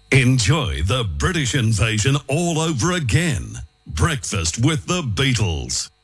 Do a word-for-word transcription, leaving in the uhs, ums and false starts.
Enjoy the British invasion all over again. Breakfast with the Beatles.